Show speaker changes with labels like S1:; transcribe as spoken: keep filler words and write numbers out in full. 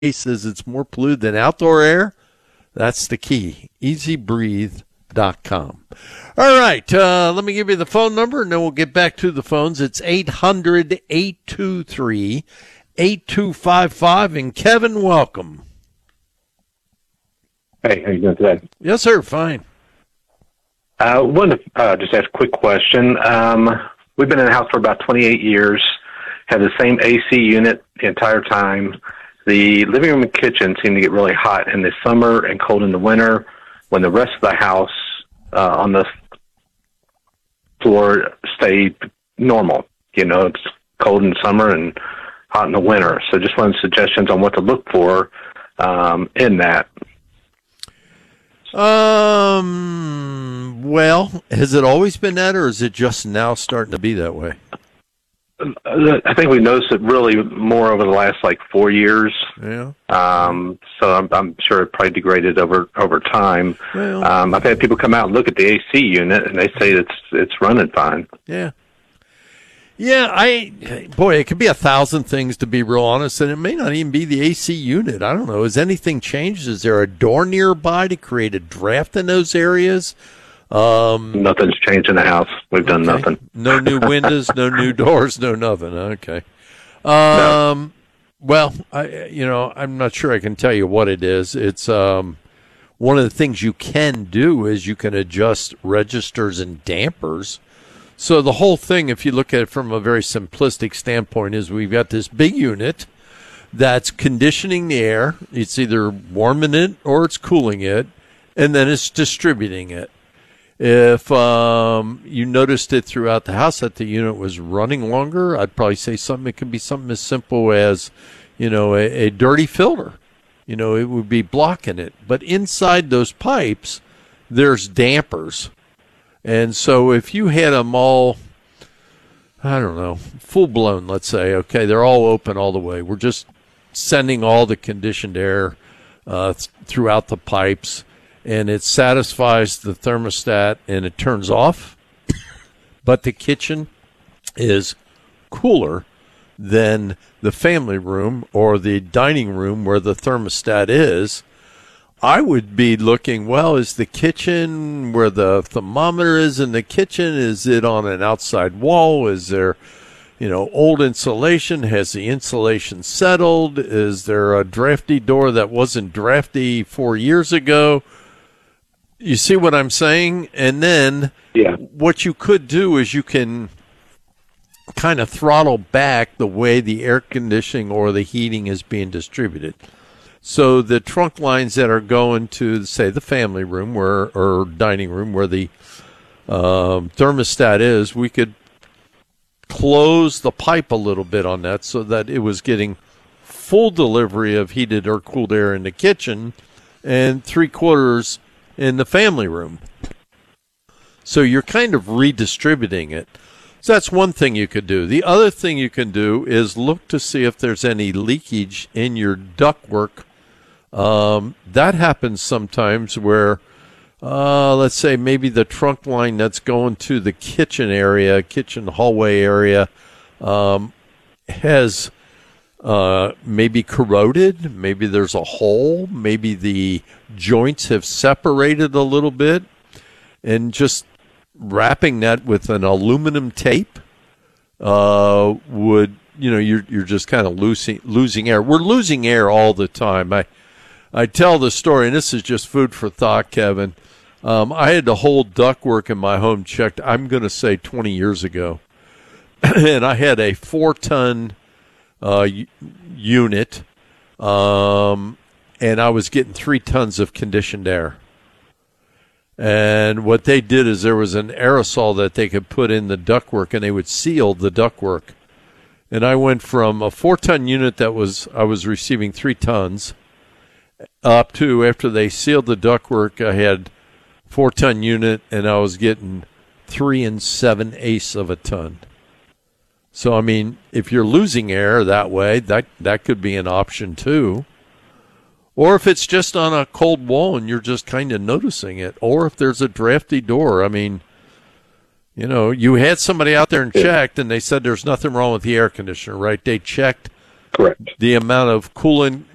S1: says it's more polluted than outdoor air. That's the key. easy breathe dot com. All right, uh, let me give you the phone number, and then we'll get back to the phones. It's eight hundred, eight two three, eight two five five. And Kevin, welcome.
S2: Hey, how you doing today?
S1: Yes, sir. Fine.
S2: I uh, wanted to uh, just ask a quick question. Um, we've been in the house for about twenty-eight years, had the same A C unit the entire time. The living room and kitchen seem to get really hot in the summer and cold in the winter, when the rest of the house uh, on the floor stay normal. You know, it's cold in summer and hot in the winter. So just wanted suggestions on what to look for um, in that.
S1: Um, well, has it always been that, or is it just now starting to be that way?
S2: I think we noticed it really more over the last like four years.
S1: Yeah.
S2: Um, so I'm, I'm sure it probably degraded over over time.
S1: Well,
S2: um, I've had people come out and look at the A C unit, and they say it's it's running fine.
S1: Yeah. Yeah, I boy, it could be a thousand things, to be real honest, and it may not even be the A C unit. I don't know. Has anything changed? Is there a door nearby to create a draft in those areas? Um,
S2: Nothing's changed in the house. We've done
S1: okay.
S2: nothing.
S1: No new windows, no new doors, no nothing. Okay. Um,
S2: no.
S1: Well, I, you know, I'm not sure I can tell you what it is. It's um, one of the things you can do is you can adjust registers and dampers. So the whole thing, if you look at it from a very simplistic standpoint, is we've got this big unit that's conditioning the air. It's either warming it or it's cooling it, and then it's distributing it. If um, you noticed it throughout the house that the unit was running longer, I'd probably say something. It could be something as simple as, you know, a, a dirty filter. You know, it would be blocking it. But inside those pipes, there's dampers. And so if you had them all, I don't know, full-blown, let's say, okay, they're all open all the way. We're just sending all the conditioned air uh, th- throughout the pipes, and it satisfies the thermostat and it turns off, but the kitchen is cooler than the family room or the dining room where the thermostat is. I would be looking, well, is the kitchen where the thermometer is in the kitchen? Is it on an outside wall? Is there, you know, old insulation? Has the insulation settled? Is there a drafty door that wasn't drafty four years ago? You see what I'm saying? And then
S2: yeah.
S1: What you could do is you can kind of throttle back the way the air conditioning or the heating is being distributed. So the trunk lines that are going to, say, the family room where or dining room where the um, thermostat is, we could close the pipe a little bit on that so that it was getting full delivery of heated or cooled air in the kitchen and three quarters in the family room. So you're kind of redistributing it. So that's one thing you could do. The other thing you can do is look to see if there's any leakage in your ductwork. Um, that happens sometimes where, uh, let's say maybe the trunk line that's going to the kitchen area, kitchen hallway area, um, has uh, maybe corroded. Maybe there's a hole. Maybe the joints have separated a little bit. And just wrapping that with an aluminum tape uh, would, you know, you're you're just kind of losing losing air. We're losing air all the time. I I tell the story, and this is just food for thought, Kevin. Um, I had the whole ductwork in my home checked, I'm going to say twenty years ago. And I had a four-ton uh, unit, um, and I was getting three tons of conditioned air. And what they did is there was an aerosol that they could put in the ductwork, and they would seal the ductwork. And I went from a four-ton unit that was I was receiving three tons up to, after they sealed the ductwork, I had four-ton unit, and I was getting three and seven eighths of a ton. So, I mean, if you're losing air that way, that, that could be an option too. Or if it's just on a cold wall and you're just kind of noticing it. Or if there's a drafty door. I mean, you know, you had somebody out there and checked, and they said there's nothing wrong with the air conditioner, right? They checked
S2: Correct.
S1: the amount of coolant